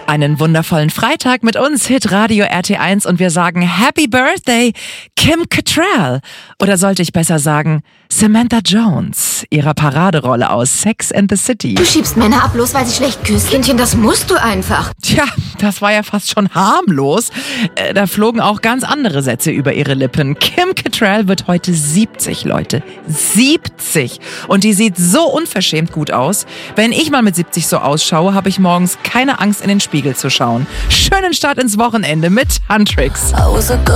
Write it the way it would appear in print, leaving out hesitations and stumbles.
Einen wundervollen Freitag mit uns, Hitradio RT1, und wir sagen Happy Birthday, Kim Cattrall. Oder sollte ich besser sagen, Samantha Jones, ihrer Paraderolle aus Sex and the City. Du schiebst Männer ab, bloß weil sie schlecht küssen. Kindchen, das musst du einfach. Tja, das war ja fast schon harmlos. Da flogen auch ganz andere Sätze über ihre Lippen. Kim Cattrall wird heute 70, Leute. 70! Und die sieht so unverschämt gut aus. Wenn ich mal mit 70 so ausschaue, habe ich morgens keine Angst, in den Spiegel zu schauen. Schönen Start ins Wochenende mit Huntrix.